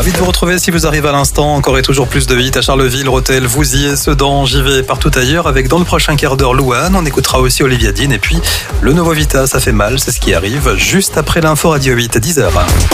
Ravi de vous retrouver si vous arrivez à l'instant. Encore et toujours plus de hits à Charleville, Rethel, Vouziers, Sedan, JV et partout ailleurs. Avec dans le prochain quart d'heure Louane, on écoutera aussi Olivia Dean. Et puis le Nouveau Vita, ça fait mal, c'est ce qui arrive juste après l'info Radio 8 à 10h.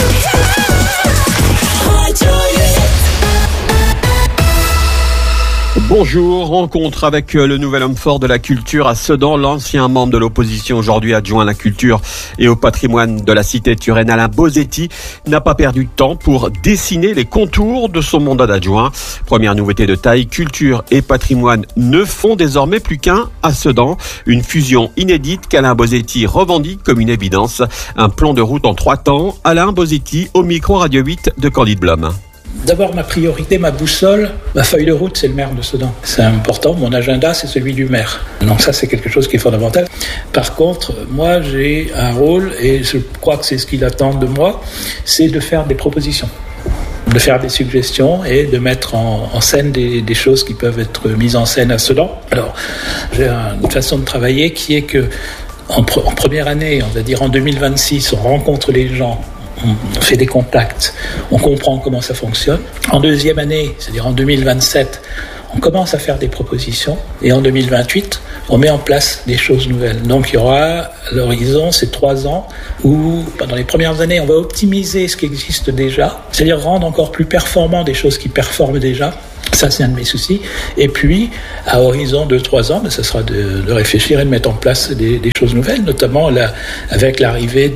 Bonjour, rencontre avec le nouvel homme fort de la culture à Sedan, l'ancien membre de l'opposition, aujourd'hui adjoint à la culture et au patrimoine de la cité turenne, Alain Bosetti, n'a pas perdu de temps pour dessiner les contours de son mandat d'adjoint. Première nouveauté de taille, culture et patrimoine ne font désormais plus qu'un à Sedan. Une fusion inédite qu'Alain Bosetti revendique comme une évidence. Un plan de route en 3 temps. Alain Bosetti au micro Radio 8 de Candide Blum. D'abord, ma priorité, ma boussole, ma feuille de route, c'est le maire de Sedan. C'est important, mon agenda, c'est celui du maire. Donc ça, c'est quelque chose qui est fondamental. Par contre, moi, j'ai un rôle, et je crois que c'est ce qu'il attend de moi, c'est de faire des propositions, de faire des suggestions et de mettre en scène des choses qui peuvent être mises en scène à Sedan. Alors, j'ai une façon de travailler qui est que, en première année, on va dire en 2026, on rencontre les gens, on fait des contacts, on comprend comment ça fonctionne. En deuxième année, c'est-à-dire en 2027, on commence à faire des propositions. Et en 2028, on met en place des choses nouvelles. Donc il y aura à l'horizon ces 3 ans où, pendant les premières années, on va optimiser ce qui existe déjà, c'est-à-dire rendre encore plus performant des choses qui performent déjà. Ça, c'est un de mes soucis. Et puis, à horizon de 3 ans, ça sera de réfléchir et de mettre en place des choses nouvelles, notamment avec l'arrivée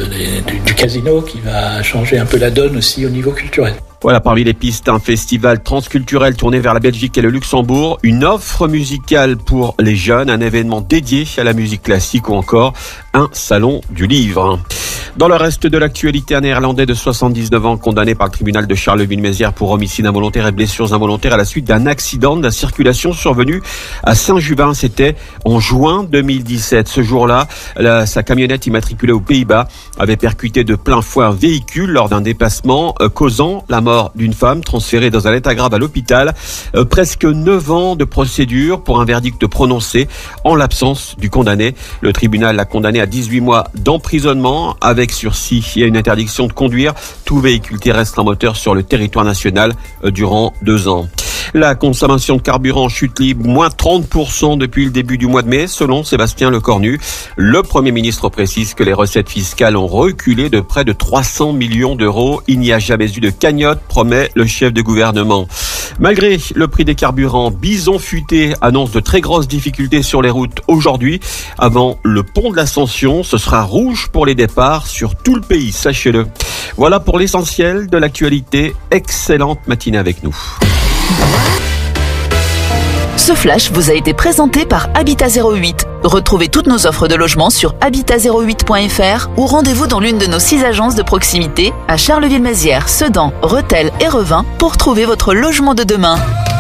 du casino qui va changer un peu la donne aussi au niveau culturel. Voilà, parmi les pistes, un festival transculturel tourné vers la Belgique et le Luxembourg, une offre musicale pour les jeunes, un événement dédié à la musique classique ou encore un salon du livre. Dans le reste de l'actualité, un Néerlandais de 79 ans condamné par le tribunal de Charleville-Mézières pour homicide involontaire et blessures involontaires à la suite d'un accident de la circulation survenu à Saint-Jubin. C'était en juin 2017. Ce jour-là, sa camionnette immatriculée aux Pays-Bas avait percuté de plein fouet un véhicule lors d'un déplacement causant la mort d'une femme transférée dans un état grave à l'hôpital. Presque 9 ans de procédure pour un verdict prononcé en l'absence du condamné. Le tribunal l'a condamné à 18 mois d'emprisonnement avec sursis et une interdiction de conduire tout véhicule terrestre à moteur sur le territoire national durant 2 ans. La consommation de carburant chute libre, moins 30% depuis le début du mois de mai, selon Sébastien Lecornu. Le Premier ministre précise que les recettes fiscales ont reculé de près de 300 millions d'euros. Il n'y a jamais eu de cagnotte, promet le chef de gouvernement. Malgré le prix des carburants, Bison Futé annonce de très grosses difficultés sur les routes aujourd'hui. Avant le pont de l'Ascension, ce sera rouge pour les départs sur tout le pays, sachez-le. Voilà pour l'essentiel de l'actualité. Excellente matinée avec nous. Ce flash vous a été présenté par Habitat 08. Retrouvez toutes nos offres de logement sur habitat08.fr ou rendez-vous dans l'une de nos 6 agences de proximité à Charleville-Mézières, Sedan, Rethel et Revin pour trouver votre logement de demain.